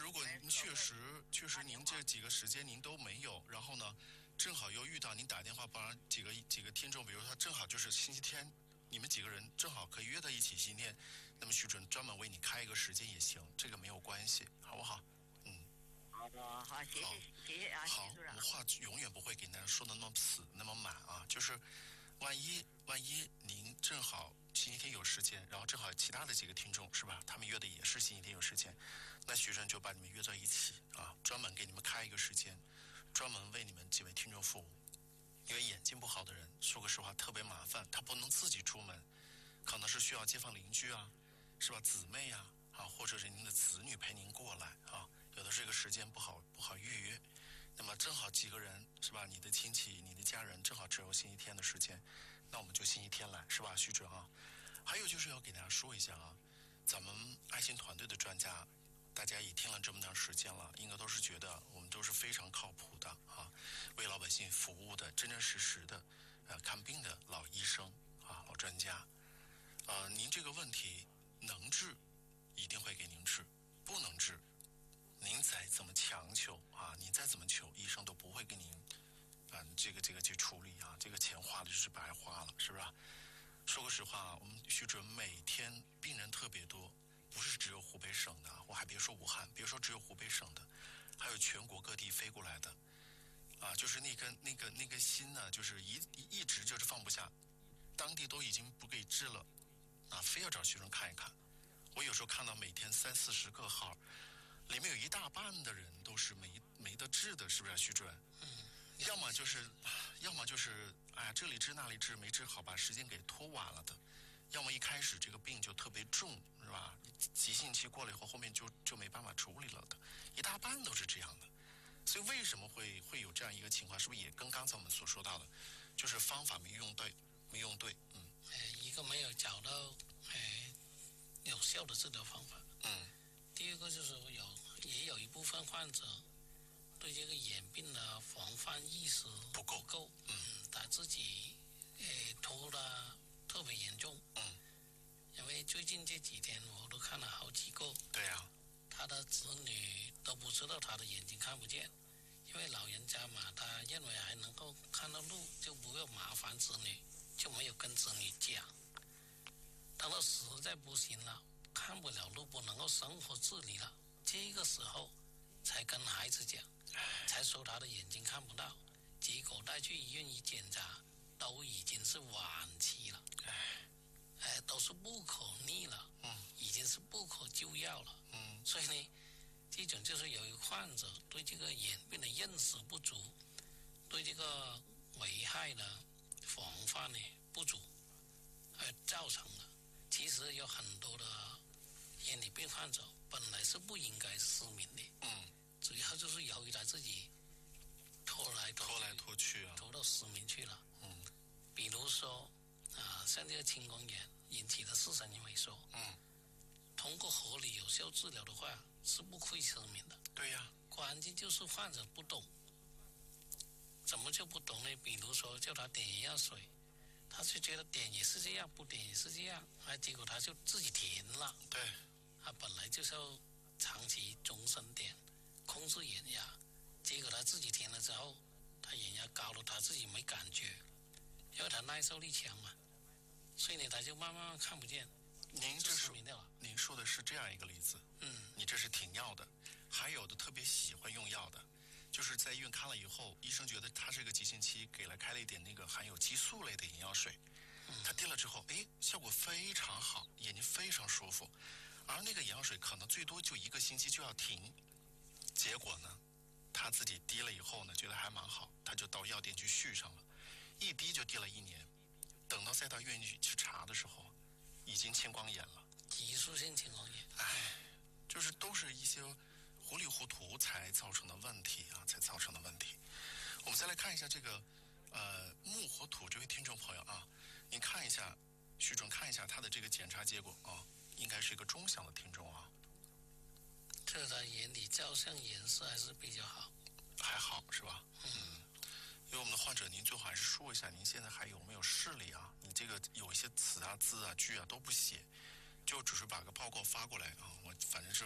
如果您确实您这几个时间您都没有，然后呢，正好又遇到您打电话帮几个听众，比如说正好就是星期天，你们几个人正好可以约在一起星期天，那么徐主任专门为你开一个时间也行，这个没有关系，好不好？ 好的，好，谢谢啊， 好， 徐主任。 我话永远不会给大家说的那么死那么满啊，就是万一您正好星期天有时间，然后正好其他的几个听众是吧，他们约的也是星期天有时间，那徐主任就把你们约在一起啊，专门给你们开一个时间，专门为你们几位听众服务。因为眼睛不好的人，说个实话特别麻烦，他不能自己出门，可能是需要街坊邻居啊，是吧，姊妹啊，或者是您的子女陪您过来啊，有的这个时间不好预约，那么正好几个人是吧，你的亲戚你的家人正好只有星期天的时间，那我们就星期天来是吧，徐主任啊。还有就是要给大家说一下啊，咱们爱心团队的专家，大家也听了这么长时间了，应该都是觉得我们都是非常靠谱的啊，为老百姓服务的真真实实的看病的老医生啊，老专家。您这个问题能治一定会给您治，不能治您再怎么强求啊，您再怎么求，医生都不会给您这个去处理啊，这个钱花的就是白花了，是不是？说个实话，我们徐主任每天病人特别多，不是只有湖北省的，我还别说武汉，别说只有湖北省的，还有全国各地飞过来的啊，就是那个心呢，就是一直就是放不下，当地都已经不给治了啊，非要找徐主任看一看。我有时候看到每天30-40个号，里面有一大半的人都是没得治的，是不是徐主任？要么就是哎，这里治那里治没治好，把时间给拖晚了的；要么一开始这个病就特别重，是吧？急性期过了以后，后面就没办法处理了的，一大半都是这样的。所以为什么会有这样一个情况？是不是也跟刚才我们所说到的，就是方法没用对？ 一个没有找到有效的治疗方法。第二个就是也有一部分患者对这个眼病的防范意识不够，他自己拖得特别严重。因为最近这几天我都看了好几个， 对呀， 他的子女都不知道他的眼睛看不见，因为老人家嘛，他认为还能够看到路，就不要麻烦子女，就没有跟子女讲。当他实在不行了，看不了路，不能够生活自理了，这个时候才跟孩子讲，才说他的眼睛看不到，结果带去医院一检查，都已经是晚期了，都是不可逆了，已经是不可救药了。所以呢，这种就是由于患者对这个眼病的认识不足，对这个危害的防范呢不足，而造成的。其实有很多的眼底病患者本来是不应该失明的，主要就是由于他自己拖来拖去啊，拖到失明去了。比如说像这个青光眼引起的视神经萎缩，通过合理有效治疗的话是不会失明的。 对呀， 关键就是患者不懂。怎么就不懂呢？比如说叫他点眼药水，他就觉得点也是这样，不点也是这样，结果他就自己填了。 对， 他本来就是要长期终身点，控制眼压，结果他自己填了之后，他眼压高了，他自己没感觉，因为他耐受力强嘛，所以呢，他就慢慢看不见。 您说的是这样一个例子，你这是停药的，还有的特别喜欢用药的。就是在医院看了以后，医生觉得他是个急性期，开了一点那个含有激素类的眼药水，他滴了之后，效果非常好，眼睛非常舒服，而那个眼药水可能最多就1个星期就要停，结果呢，他自己滴了以后呢，觉得还蛮好，他就到药店去续上了，一滴就滴了1年，等到再到医院去查的时候，已经青光眼了， 急速性青光眼， 就是都是一些糊里糊涂才造成的问题啊，我们再来看一下这个木火土这位听众朋友啊，您看一下徐总看一下他的这个检查结果啊，应该是一个中响的听众啊。 这他眼底照相颜色还是比较好， 还好是吧？因为我们的患者，您最好还是说一下您现在还有没有视力啊？你这个有一些词啊、字啊、句啊都不写，就只是把个报告发过来啊，我反正是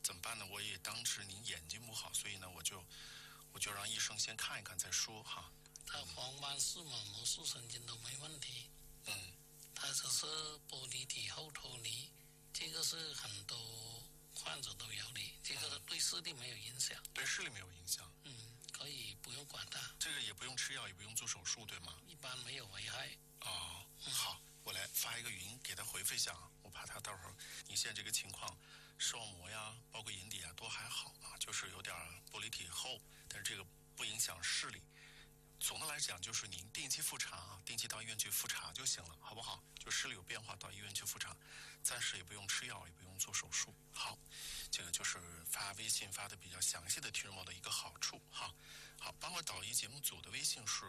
怎么办呢？我也当时您眼睛不好，所以呢，我就让医生先看一看再说哈。 他黄斑视网膜视神经都没问题，他只是玻璃体后脱离，这个是很多患者都有的，这个对视力没有影响。 对视力没有影响。 可以不用管它。 这个也不用吃药，也不用做手术，对吗？ 一般没有危害。 哦，好，我来发一个语音给他回复一下啊，我怕他到时候你现在这个情况，视网膜呀，包括眼底啊都还好啊，就是有点玻璃体厚，但是这个不影响视力。总的来讲，就是您定期复查啊，定期到医院去复查就行了，好不好？就视力有变化，到医院去复查，暂时也不用吃药，也不用做手术。好，这个就是发微信发的比较详细的听众朋友的一个好处哈。好，帮我导医节目组的微信是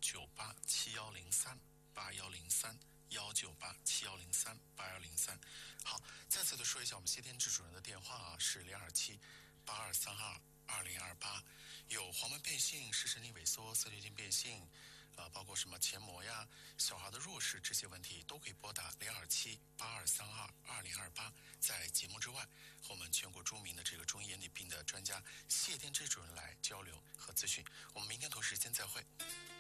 19871038103，19871038103。好，再次的说一下，我们谢天志主任的电话啊是02782322028。有黄斑变性、视神经萎缩、色觉性变性，包括什么前膜呀、小孩的弱视这些问题，都可以拨打02782322028。在节目之外，和我们全国著名的这个中医眼底病的专家谢天志主任来交流和咨询。我们明天同时间再会。